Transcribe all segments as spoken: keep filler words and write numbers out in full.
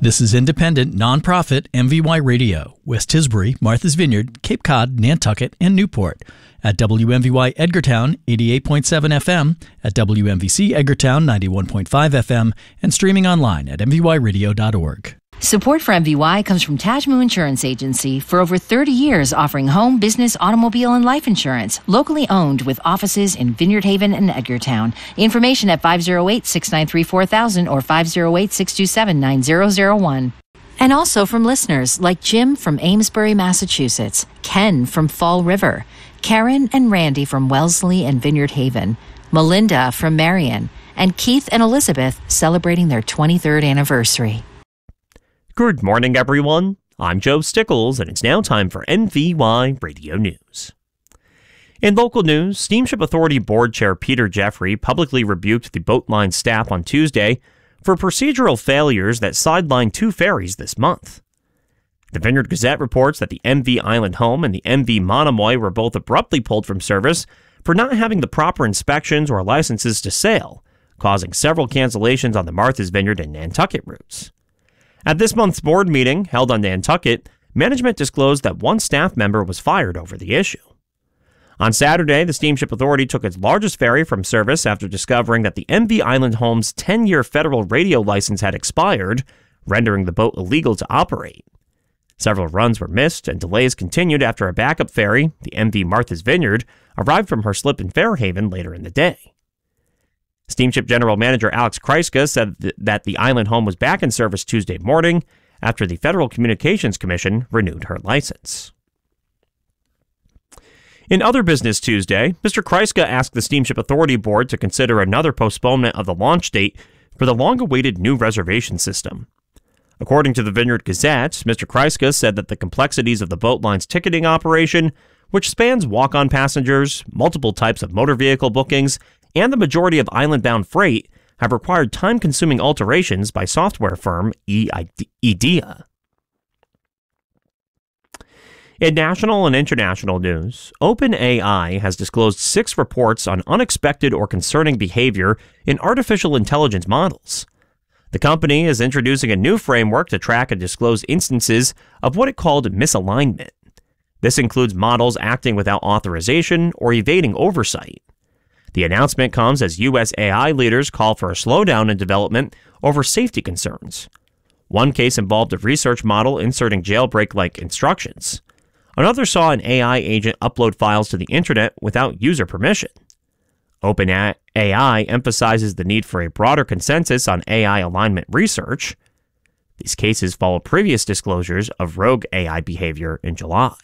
This is independent, nonprofit M V Y Radio, West Tisbury, Martha's Vineyard, Cape Cod, Nantucket, and Newport. At W M V Y Edgartown, eighty-eight point seven F M, at W M V C Edgartown, ninety-one point five F M, and streaming online at m v y radio dot org. Support for M V Y comes from Tajmu Insurance Agency, for over thirty years offering home, business, automobile, and life insurance, locally owned with offices in Vineyard Haven and Edgartown. Information at five oh eight, six nine three, four thousand or five oh eight, six two seven, nine zero zero one. And also from listeners like Jim from Amesbury, Massachusetts, Ken from Fall River, Karen and Randy from Wellesley and Vineyard Haven, Melinda from Marion, and Keith and Elizabeth celebrating their twenty-third anniversary. Good morning, everyone. I'm Joe Stickles, and it's now time for M V Y Radio News. In local news, Steamship Authority Board Chair Peter Jeffrey publicly rebuked the boat line staff on Tuesday for procedural failures that sidelined two ferries this month. The Vineyard Gazette reports that the M V Island Home and the M V Monomoy were both abruptly pulled from service for not having the proper inspections or licenses to sail, causing several cancellations on the Martha's Vineyard and Nantucket routes. At this month's board meeting, held on Nantucket, management disclosed that one staff member was fired over the issue. On Saturday, the Steamship Authority took its largest ferry from service after discovering that the M V Island Home's ten-year federal radio license had expired, rendering the boat illegal to operate. Several runs were missed, and delays continued after a backup ferry, the M V Martha's Vineyard, arrived from her slip in Fairhaven later in the day. Steamship General Manager Alex Kryska said th- that the Island Home was back in service Tuesday morning after the Federal Communications Commission renewed her license. In other business Tuesday, Mister Kryska asked the Steamship Authority Board to consider another postponement of the launch date for the long-awaited new reservation system. According to the Vineyard Gazette, Mister Kryska said that the complexities of the boat line's ticketing operation, which spans walk-on passengers, multiple types of motor vehicle bookings, and the majority of island-bound freight, have required time-consuming alterations by software firm E D I A. In national and international news, OpenAI has disclosed six reports on unexpected or concerning behavior in artificial intelligence models. The company is introducing a new framework to track and disclose instances of what it called misalignment. This includes models acting without authorization or evading oversight. The announcement comes as U S A I leaders call for a slowdown in development over safety concerns. One case involved a research model inserting jailbreak-like instructions. Another saw an A I agent upload files to the internet without user permission. OpenAI emphasizes the need for a broader consensus on A I alignment research. These cases follow previous disclosures of rogue A I behavior in July.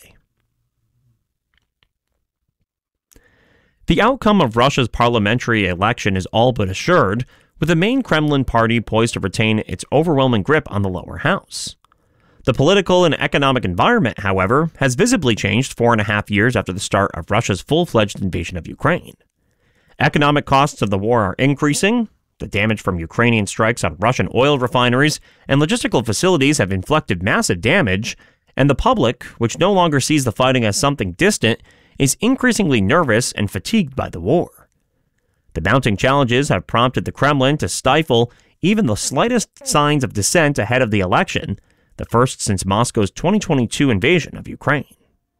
The outcome of Russia's parliamentary election is all but assured, with the main Kremlin party poised to retain its overwhelming grip on the lower house. The political and economic environment, however, has visibly changed four and a half years after the start of Russia's full-fledged invasion of Ukraine. Economic costs of the war are increasing, the damage from Ukrainian strikes on Russian oil refineries and logistical facilities have inflicted massive damage, and the public, which no longer sees the fighting as something distant, is increasingly nervous and fatigued by the war. The mounting challenges have prompted the Kremlin to stifle even the slightest signs of dissent ahead of the election, the first since Moscow's twenty twenty-two invasion of Ukraine.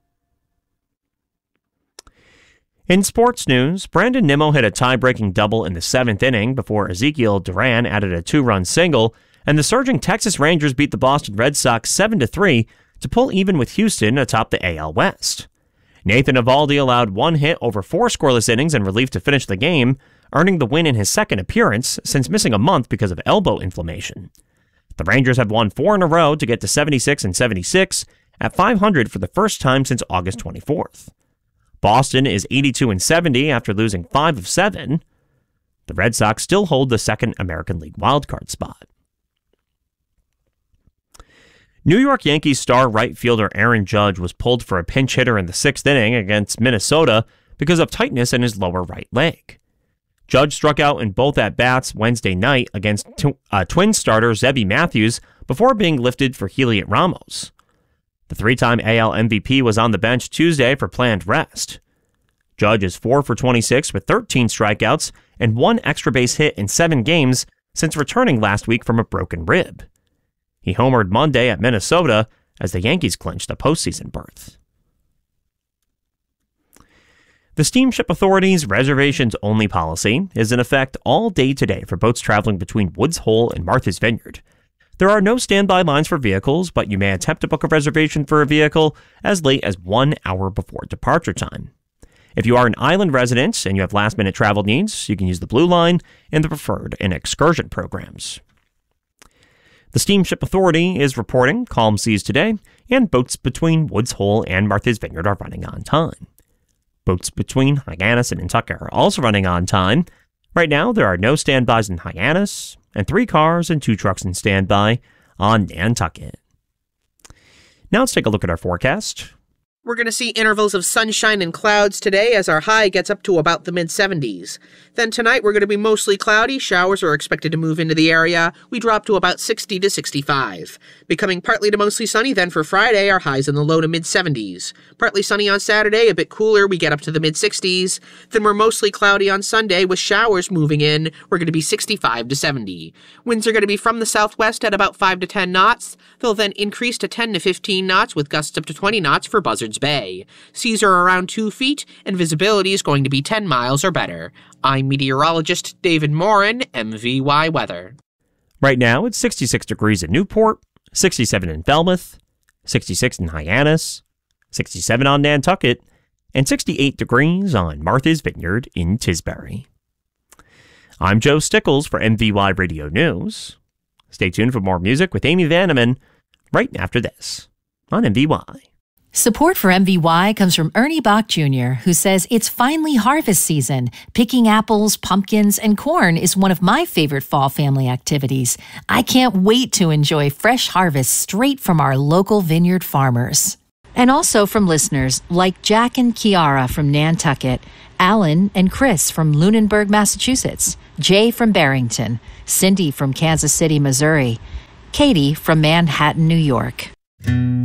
In sports news, Brandon Nimmo hit a tie-breaking double in the seventh inning before Ezekiel Duran added a two-run single, and the surging Texas Rangers beat the Boston Red Sox seven to three to pull even with Houston atop the A L West. Nathan Eovaldi allowed one hit over four scoreless innings in relief to finish the game, earning the win in his second appearance since missing a month because of elbow inflammation. The Rangers have won four in a row to get to seventy-six and seventy-six at five hundred for the first time since August twenty-fourth. Boston is eighty-two and seventy after losing five of seven. The Red Sox still hold the second American League wildcard spot. New York Yankees star right fielder Aaron Judge was pulled for a pinch hitter in the sixth inning against Minnesota because of tightness in his lower right leg. Judge struck out in both at-bats Wednesday night against tw- uh, Twins starter Zebby Matthews before being lifted for Heliot Ramos. The three-time A L M V P was on the bench Tuesday for planned rest. Judge is four for twenty-six with thirteen strikeouts and one extra base hit in seven games since returning last week from a broken rib. He homered Monday at Minnesota as the Yankees clinched a postseason berth. The Steamship Authority's reservations-only policy is in effect all day today for boats traveling between Woods Hole and Martha's Vineyard. There are no standby lines for vehicles, but you may attempt to book a reservation for a vehicle as late as one hour before departure time. If you are an island resident and you have last-minute travel needs, you can use the Blue Line and the Preferred and Excursion programs. The Steamship Authority is reporting calm seas today, and boats between Woods Hole and Martha's Vineyard are running on time. Boats between Hyannis and Nantucket are also running on time. Right now, there are no standbys in Hyannis, and three cars and two trucks in standby on Nantucket. Now let's take a look at our forecast. We're going to see intervals of sunshine and clouds today as our high gets up to about the mid seventies. Then tonight we're going to be mostly cloudy. Showers are expected to move into the area. We drop to about sixty to sixty-five. Becoming partly to mostly sunny then for Friday, our highs in the low to mid seventies. Partly sunny on Saturday, a bit cooler, we get up to the mid sixties. Then we're mostly cloudy on Sunday with showers moving in. We're going to be sixty-five to seventy. Winds are going to be from the southwest at about five to ten knots. They'll then increase to ten to fifteen knots with gusts up to twenty knots for Buzzards Bay. Seas are around two feet, and visibility is going to be ten miles or better. I'm meteorologist David Morin, M V Y Weather. Right now, it's sixty-six degrees in Newport, sixty-seven in Falmouth, sixty-six in Hyannis, sixty-seven on Nantucket, and sixty-eight degrees on Martha's Vineyard in Tisbury. I'm Joe Stickles for M V Y Radio News. Stay tuned for more music with Amy Vanneman right after this on M V Y. Support for M V Y comes from Ernie Bach Junior, who says it's finally harvest season. Picking apples, pumpkins, and corn is one of my favorite fall family activities. I can't wait to enjoy fresh harvests straight from our local vineyard farmers. And also from listeners like Jack and Kiara from Nantucket, Alan and Chris from Lunenburg, Massachusetts, Jay from Barrington, Cindy from Kansas City, Missouri, Katie from Manhattan, New York.